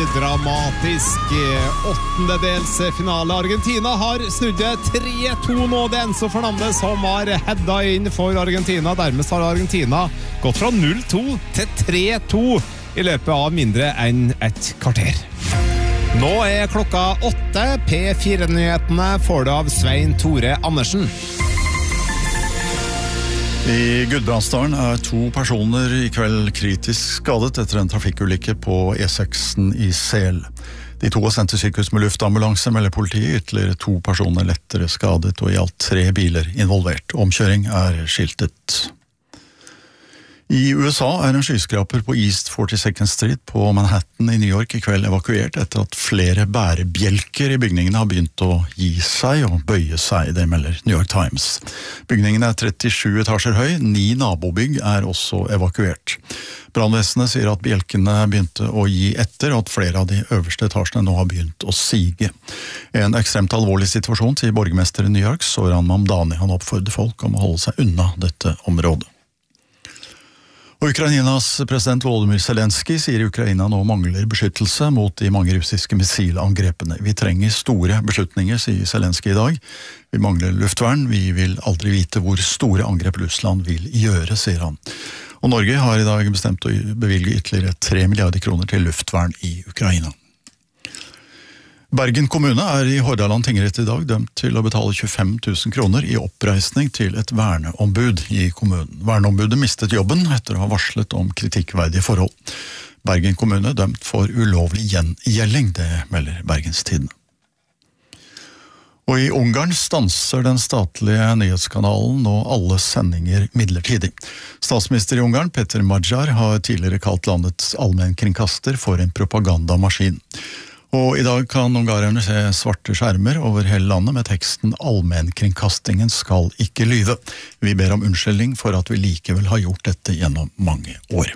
dramatisk åttendedelsfinale. Argentina har snudd 3-2 nå. Det Enzo Fernandez som har headet inn for Argentina. Dermed har Argentina gått fra 0-2 til 3-2 i løpet av mindre enn et kvarter. Nå klokka 8. P4-nyhetene får du av Svein Tore Andersen. I Gudbrandsdalen 2 personer i kveld kritisk skadet etter en trafikkulykke på E6 i Sel. De 2 sendt til sykehus med luftambulanse, melder politiet. Ytterligere 2 personer lettere skadet, og i alt 3 biler involvert. Omkjøring skiltet. I USA en skyskraper på East 42nd Street på Manhattan i New York i kveld evakuert etter at flere bærebjelker i bygningen har begynt å gi seg og bøye seg, det melder New York Times. Bygningen 37 etasjer høy, 9 nabobygg også evakuert. Brandvesenet sier at bjelkene begynte å gi etter, og at flere av de øverste etasjene nå har begynt å sige. En ekstremt alvorlig situasjon, sier borgermester i New York, Zoran Mamdani. Han oppfordrer folk om å holde seg unna dette området. Og Ukrainas president Volodymyr Zelensky sier Ukraina nå mangler beskyttelse mot de mange russiske missilangrepene. Vi trenger store beslutninger, sier Zelensky i dag. Vi mangler luftvern, vi vil aldri vite hvor store angrep Russland vil gjøre, sier han. Og Norge har i dag bestemt å bevilge ytterligere 3 milliarder kroner til luftvern i Ukraina. Bergen kommune i Hordaland tingrett i dag dømt til å betale 25 000 kroner i oppreisning til et verneombud i kommunen. Verneombudet mistet jobben etter å ha varslet om kritikkverdige forhold. Bergen kommune dømt for ulovlig gjengjelding, det melder Bergenstidene. Og i Ungarn stanser den statlige nyhetskanalen nå alle sendinger midlertidig. Statsminister i Ungarn, Peter Magyar, har tidligere kalt landets allmennkringkaster for en propagandamaskin. Og i dag kan ungarerne se svarte skjermer over hele landet med teksten «Allmennkringkastingen skal ikke lyve». Vi ber om unnskyldning for at vi likevel har gjort dette gjennom mange år.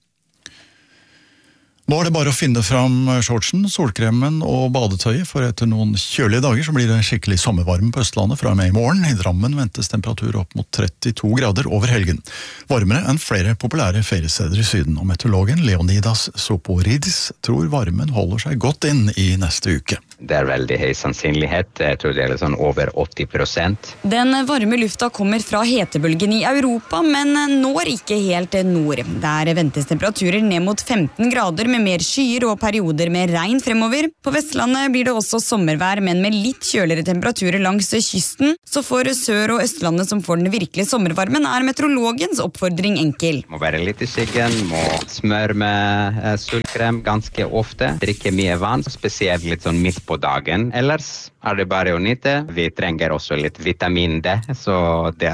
Nå det bare å finne fram shortsen, solkremen og badetøyet, for etter noen kjølige dager så blir det skikkelig sommervarme på Østlandet fra og med i morgen. I Drammen ventes temperatur opp mot 32 grader over helgen. Varmere enn flere populære feriesteder i Syden, og meteorologen Leonidas Soporidis tror varmen holder seg godt inn i neste uke. Det veldig høy sannsynlighet, jeg tror det sånn over 80%. Den varme lufta kommer fra hetebølgen i Europa, men når ikke helt nord. Der ventes temperaturer ned mot 15 grader med mer skyer og perioder med regn fremover. På Vestlandet blir det også sommervær, men med litt kjøligere temperaturer langs kysten. Så for Sør- og Østlandet som får den virkelige sommervarmen meteorologens oppfordring enkel. Må være litt i skyggen, må smøre med solkrem ganske ofte, drikke mye vann, spesielt litt sånn midt på dagen. Ellers det bare å nyte. Vi trenger også litt vitamin D, så det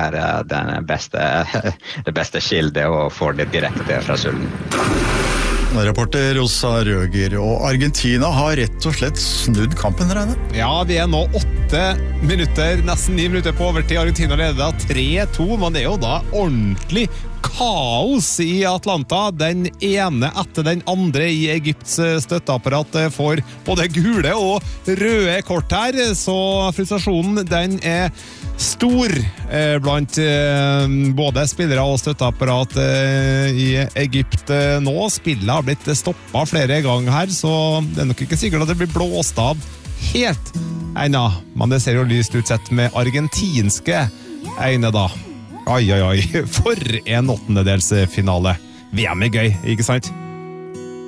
det beste skildet å få det direkte fra solen. Reporter Rosa Røger, og Argentina har rett og slett snudd kampen, Reine? Ja, vi nå 8 minutter, nesten 9 minutter på overtid. Argentina leder 3-2, men det jo da ordentlig kaos i Atlanta. Den ene etter den andre i Egypts støtteapparat får både gule og røde kort her, så frustrasjonen den stor blant både spillere og støtteapparat i Egypt nå. Spillet har blitt stoppet flere ganger her, så det nok ikke sikkert at det blir blåst av helt ennå, men det ser jo lyst ut sett med argentinske øyne da. Oi, for en åttendedelsfinale. VM gøy, ikke sant?